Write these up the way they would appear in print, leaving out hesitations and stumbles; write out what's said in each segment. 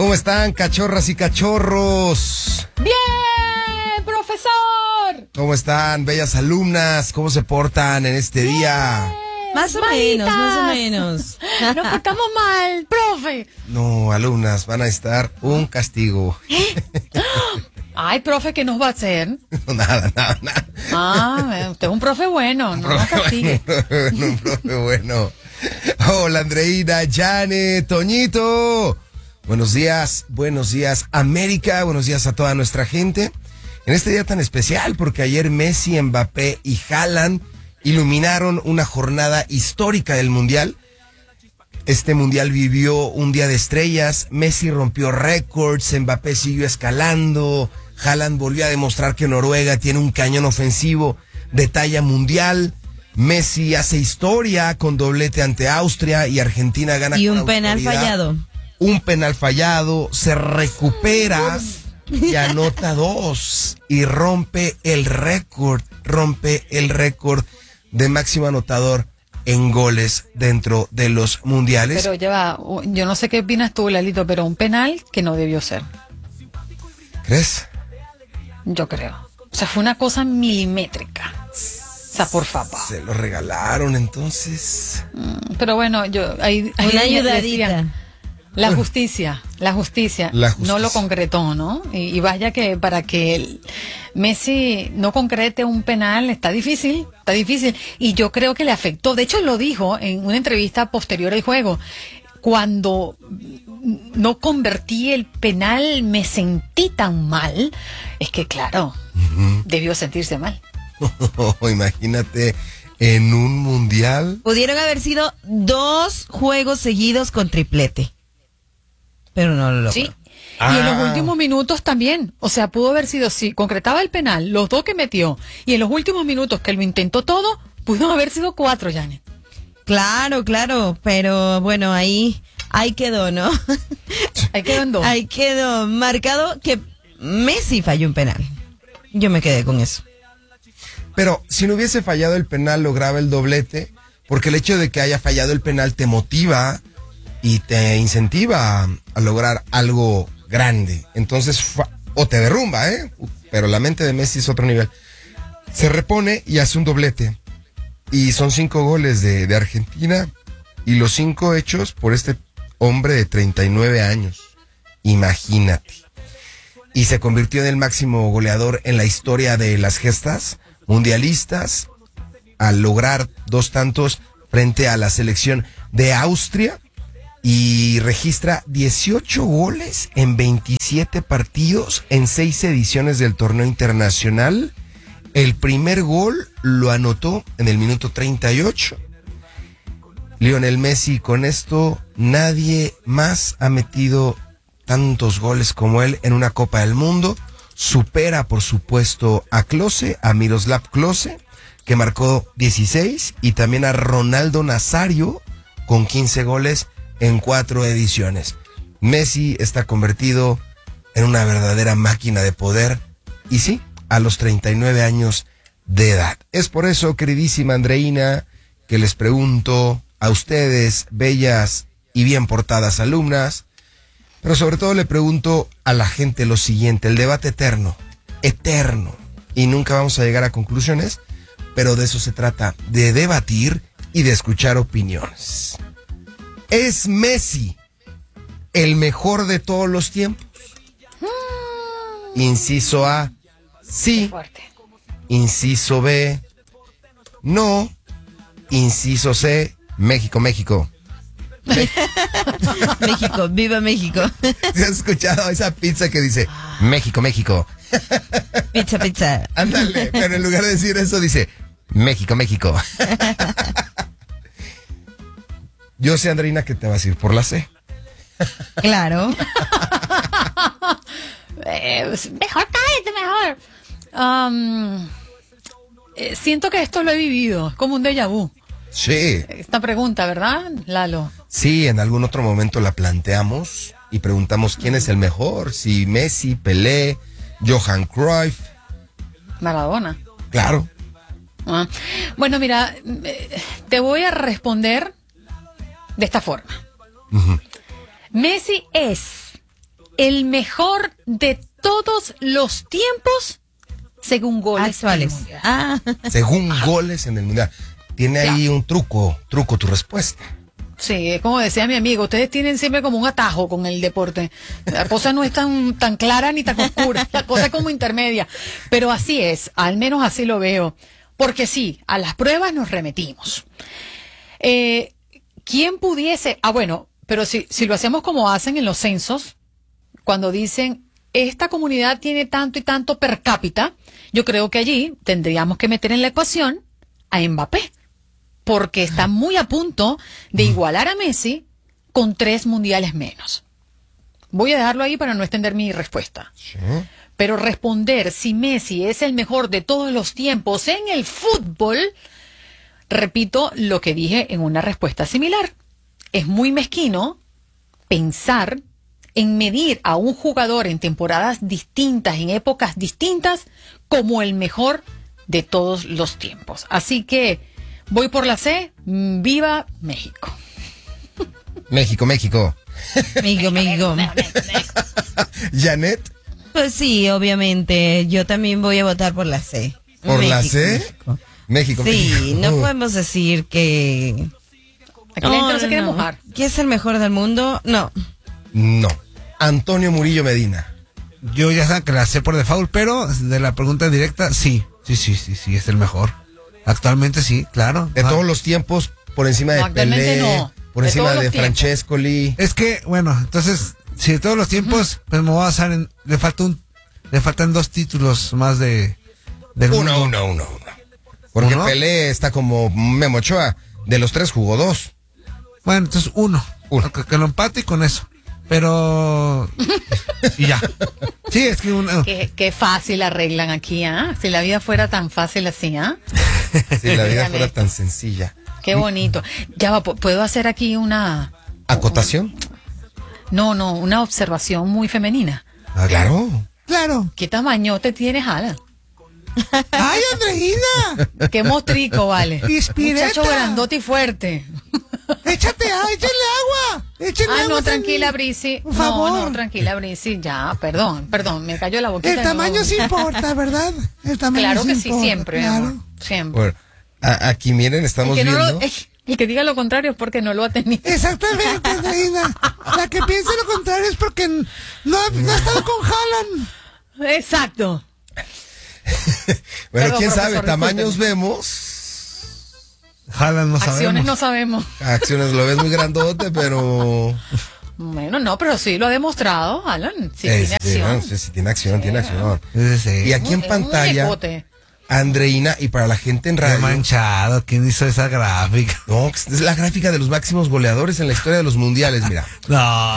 ¿Cómo están, cachorras y cachorros? ¡Bien, profesor! ¿Cómo están, bellas alumnas? ¿Cómo se portan en este día? Más o menos. Nos portamos mal, profe. No, alumnas, van a estar un castigo. Ay, profe, ¿qué nos va a hacer? No, nada. Usted es un profe bueno, no nos castigue. Un profe bueno. Hola, Andreina, Janet, Toñito. Buenos días, América. Buenos días a toda nuestra gente. En este día tan especial, porque ayer Messi, Mbappé y Haaland iluminaron una jornada histórica del Mundial. Este Mundial vivió un día de estrellas. Messi rompió récords, Mbappé siguió escalando. Haaland volvió a demostrar que Noruega tiene un cañón ofensivo de talla mundial. Messi hace historia con doblete ante Austria y Argentina gana y con un penal fallado. Un penal fallado, se recupera y anota 2 y rompe el récord de máximo anotador en goles dentro de los mundiales. Pero yo no sé qué opinas tú, Lalito, pero un penal que no debió ser. ¿Crees? Yo creo. O sea, fue una cosa milimétrica. O sea, por favor. Se lo regalaron entonces. Pero bueno, ahí una ayudadita. Decía, la justicia no lo concretó, ¿no? Y vaya que para que Messi no concrete un penal está difícil. Y yo creo que le afectó. De hecho, lo dijo en una entrevista posterior al juego. Cuando no convertí el penal me sentí tan mal. Es que claro, debió sentirse mal. Imagínate, en un mundial. Pudieron haber sido 2 juegos seguidos con triplete. Pero no lo logró. Sí. Y en los últimos minutos también. O sea, pudo haber sido, si concretaba el penal, los 2 que metió, y en los últimos minutos que lo intentó todo, pudo haber sido 4, Janet. Claro, pero bueno, ahí quedó, ¿no? Ahí quedó en 2. Ahí quedó marcado que Messi falló un penal. Yo me quedé con eso. Pero si no hubiese fallado el penal, lograba el doblete, porque el hecho de que haya fallado el penal te motiva y te incentiva a lograr algo grande. Entonces, o te derrumba, pero la mente de Messi es otro nivel. Se repone y hace un doblete. Y son 5 goles de Argentina, y los 5 hechos por este hombre de 39 años. Imagínate. Y se convirtió en el máximo goleador en la historia de las gestas mundialistas al lograr 2 tantos frente a la selección de Austria, y registra 18 goles en 27 partidos en 6 ediciones del torneo internacional. El primer gol lo anotó en el minuto 38. Lionel Messi, con esto nadie más ha metido tantos goles como él en una Copa del Mundo. Supera, por supuesto, a Miroslav Klose, que marcó 16, y también a Ronaldo Nazario, con 15 goles en 4 ediciones. Messi está convertido en una verdadera máquina de poder, y sí, a los 39 años de edad. Es por eso, queridísima Andreina, que les pregunto a ustedes, bellas y bien portadas alumnas, pero sobre todo le pregunto a la gente lo siguiente: el debate eterno, y nunca vamos a llegar a conclusiones, pero de eso se trata, de debatir y de escuchar opiniones. ¿Es Messi el mejor de todos los tiempos? Inciso A, sí. Inciso B, no. Inciso C, México. México, viva México. ¿Has escuchado esa pizza que dice México? Pizza. Ándale, pero en lugar de decir eso dice México. Yo sé, Andreina, que te vas a ir por la C. Claro. Mejor cállate, mejor. Siento que esto lo he vivido, es como un déjà vu. Sí. Esta pregunta, ¿verdad, Lalo? Sí, en algún otro momento la planteamos y preguntamos quién es el mejor, si Messi, Pelé, Johan Cruyff. Maradona. Claro. Bueno, mira, te voy a responder de esta forma. Messi es el mejor de todos los tiempos según goles actuales. Según goles en el Mundial. Tiene ahí un truco tu respuesta. Sí, como decía mi amigo, ustedes tienen siempre como un atajo con el deporte. La cosa no es tan clara ni tan oscura, la cosa es como intermedia. Pero así es, al menos así lo veo. Porque sí, a las pruebas nos remitimos. ¿Quién pudiese? Bueno, pero si lo hacemos como hacen en los censos, cuando dicen, esta comunidad tiene tanto y tanto per cápita, yo creo que allí tendríamos que meter en la ecuación a Mbappé. Porque está muy a punto de igualar a Messi con 3 mundiales menos. Voy a dejarlo ahí para no extender mi respuesta. Sí. Pero responder si Messi es el mejor de todos los tiempos en el fútbol, repito lo que dije en una respuesta similar. Es muy mezquino pensar en medir a un jugador en temporadas distintas, en épocas distintas, como el mejor de todos los tiempos. Así que voy por la C, viva México. México. México. Janet. Pues sí, obviamente, yo también voy a votar por la C. ¿Por México, la C? México. Sí, no podemos decir que... Aquí la gente no se quiere mojar. ¿Quién es el mejor del mundo? No. Antonio Murillo Medina. Yo ya sé que la sé por default, pero de la pregunta directa, sí, es el mejor. Actualmente sí, claro. De todos los tiempos, por encima de Pelé, por encima de Francescoli. Es que, bueno, entonces, si de todos los tiempos, pues me voy a basar en, le faltan 2 títulos más del mundo. Uno. Porque Pelé está como Memo Ochoa, de los 3 jugó 2. Bueno, entonces uno. Que lo empate y con eso. Pero... y ya. Sí, es que Qué fácil arreglan aquí, ¿ah? Si la vida fuera tan fácil así, ¿ah? Si la vida fuera tan sencilla. Qué bonito. Ya va, ¿puedo hacer aquí una... ¿Acotación? No, una observación muy femenina. Claro. ¿Qué tamañote tienes, Alan? ¡Ay, Andreina! Qué mostrico, vale. Pispireta. Muchacho grandote y fuerte. Échale agua. No, tranquila, Brisi. Por favor. No, tranquila, Brisi. Ya, perdón, me cayó la boquita. El tamaño sí importa, ¿verdad? El tamaño claro que sí, importa, siempre, claro. amor, siempre. Bueno, aquí miren, estamos viendo. El que diga lo contrario es porque no lo ha tenido. Exactamente, Andreina. La que piense lo contrario es porque no ha estado con Haaland. Exacto. Bueno, Perdón, quién sabe, profesor, tamaños vemos. Haaland no sabemos. Acciones no sabemos. Acciones lo ves muy grandote, pero... Bueno, no, pero sí lo ha demostrado, Alan. Sí, tiene acción. Sí, tiene acción. Sí. Y aquí en pantalla, Andreina, y para la gente en radio... Qué manchado, ¿quién hizo esa gráfica? No, es la gráfica de los máximos goleadores en la historia de los mundiales, mira. No,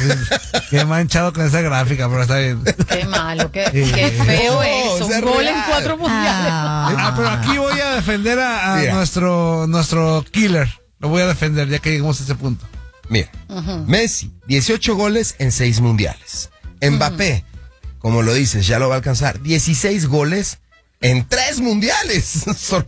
qué manchado con esa gráfica, pero está bien. Qué malo, qué feo eso. Un gol en 4 mundiales. Pero aquí voy a defender a nuestro killer. Lo voy a defender ya que llegamos a ese punto. Mira, Messi, 18 goles en 6 mundiales. Mbappé, como lo dices, ya lo va a alcanzar, 16 goles en 3 mundiales.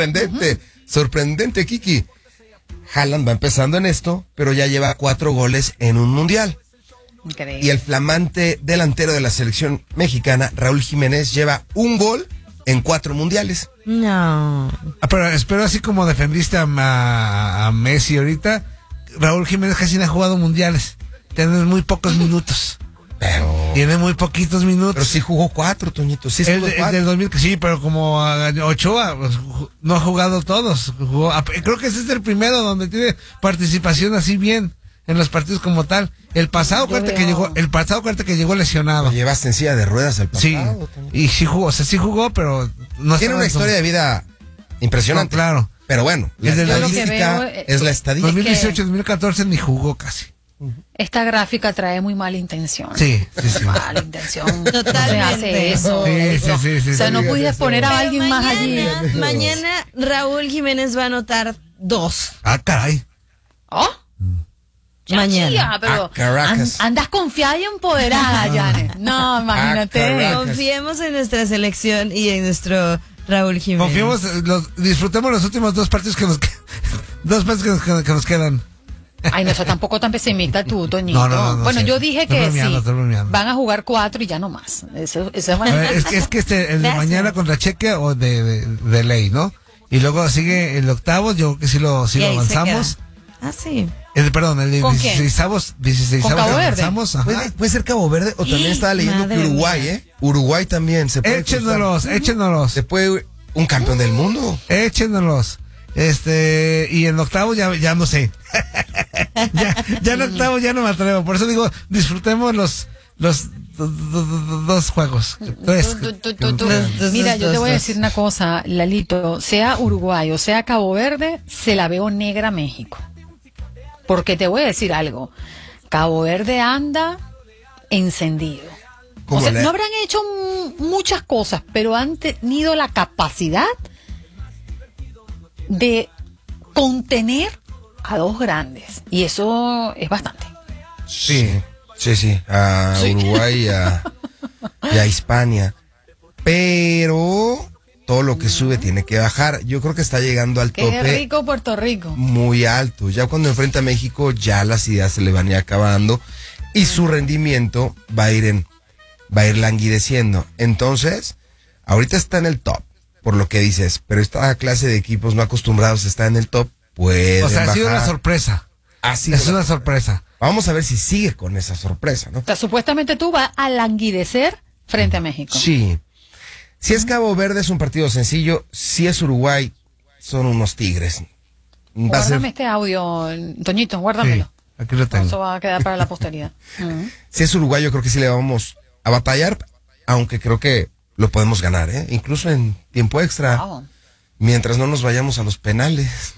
Sorprendente, Kiki. Haaland va empezando en esto, pero ya lleva 4 goles en un mundial. Increíble. Y el flamante delantero de la selección mexicana, Raúl Jiménez, lleva 1 gol en 4 mundiales. No. Pero espero, así como defendiste a Messi ahorita, Raúl Jiménez casi no ha jugado mundiales. Tiene muy pocos minutos. Tiene muy poquitos minutos. Pero sí jugó 4, Toñito. Sí el del 2000, sí, pero como Ochoa pues, no ha jugado todos. Creo que ese es el primero donde tiene participación así bien en los partidos como tal. El pasado cuenta que llegó lesionado. Llevaste en silla de ruedas el pasado. Sí. Y sí jugó, pero no tiene una historia de vida impresionante. No, claro. Pero bueno, la estadística es la estadística. 2018-2014 ni jugó casi. Esta gráfica trae muy mala intención. Sí. Mala intención. Totalmente. No se hace eso. Sí. O sea, no pudieras poner a alguien más allí. Mañana Raúl Jiménez va a anotar 2. Ah, caray. ¿Oh? Mañana. Pero Caracas. andas confiada y empoderada, Janet. No, imagínate. Caracas. Confiemos en nuestra selección y en nuestro Raúl Jiménez. Disfrutemos los últimos 2 partidos que nos quedan. Ay, no, eso tampoco tan pesimista tú, Toñito. No, bueno, sí. yo dije Estoy que bromeando, sí. estoy bromeando. Van a jugar 4 y ya no más. Eso es Es que el de mañana contra Chequia o de ley, ¿no? Y luego sigue el octavo, yo creo que sí lo avanzamos. Sí. Perdón, el de ¿Con 16avos ¿Con Cabo Verde? avanzamos. Ajá. Puede ser Cabo Verde o también estaba leyendo que Uruguay, mía. Uruguay también se puede Échenos. Se puede un campeón del mundo. Échenos. Y en octavo ya no sé. ya en octavo ya no me atrevo. Por eso digo, disfrutemos los dos juegos. Mira, yo te voy a decir una cosa, Lalito, sea Uruguay o sea Cabo Verde, se la veo negra a México. Porque te voy a decir algo, Cabo Verde anda encendido. O sea, no habrán hecho muchas cosas, pero han tenido la capacidad de contener a dos grandes. Y eso es bastante. Sí. A Uruguay y a Hispania. Pero todo lo que sube tiene que bajar. Yo creo que está llegando al tope. Qué rico Puerto Rico. Muy alto. Ya cuando enfrenta a México, ya las ideas se le van a ir acabando. Y su rendimiento va a ir languideciendo. Entonces, ahorita está en el top, por lo que dices. Pero esta clase de equipos no acostumbrados a estar en el top, pueden O sea, bajar. ha sido una sorpresa. Es una sorpresa. Vamos a ver si sigue con esa sorpresa, ¿no? O sea, supuestamente tú vas a languidecer frente a México. Sí. Si es Cabo Verde es un partido sencillo. Si es Uruguay, son unos tigres. Guárdame este audio, Toñito, guárdamelo. Sí, aquí lo tengo. Eso va a quedar para la posteridad. Si es Uruguay, yo creo que sí le vamos a batallar, aunque creo que lo podemos ganar, ¿eh? Incluso en tiempo extra. Wow. Mientras no nos vayamos a los penales.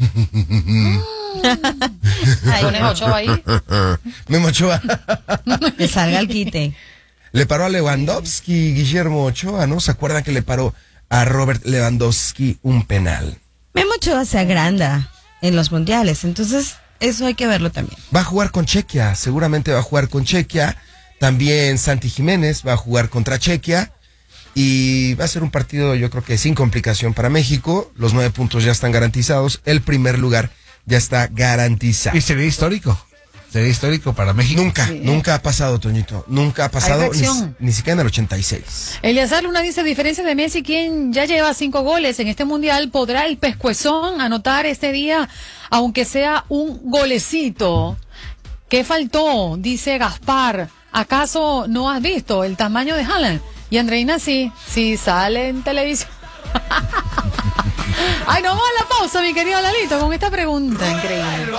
¿Pones Ochoa ahí? Memo Ochoa. Que salga el quite. Le paró a Lewandowski, Guillermo Ochoa, ¿no? ¿Se acuerdan que le paró a Robert Lewandowski un penal? Memo Ochoa se agranda en los mundiales, entonces eso hay que verlo también. Va a jugar con Chequia, seguramente va a jugar con Chequia. También Santi Jiménez va a jugar contra Chequia. Y va a ser un partido, yo creo que sin complicación para México. Los 9 puntos ya están garantizados. El primer lugar ya está garantizado. Y sería histórico. Sería histórico para México. Nunca ha pasado, Toñito. Nunca ha pasado, ni siquiera en el 86. Eliazar Luna dice, a diferencia de Messi, quien ya lleva 5 goles en este mundial, ¿podrá el pescuezón anotar este día, aunque sea un golecito? ¿Qué faltó? Dice Gaspar. ¿Acaso no has visto el tamaño de Haaland? Y Andreina sí sale en televisión. Ay, no vamos a la pausa, mi querido Lalito, con esta pregunta increíble.